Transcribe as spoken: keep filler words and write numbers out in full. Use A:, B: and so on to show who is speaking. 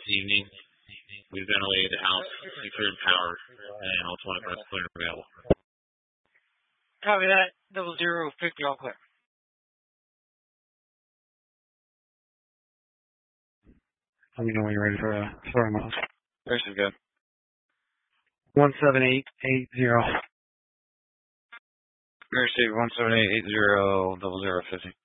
A: evening. We've ventilated the house, we cleared power, and all twenty cars clear and available.
B: Copy that. Double zero fifty, all clear.
C: Let me know when you're ready for a story mode.
A: This is good.
C: One seven eight eight zero.
A: Receive one seven eight eight zero double zero fifty.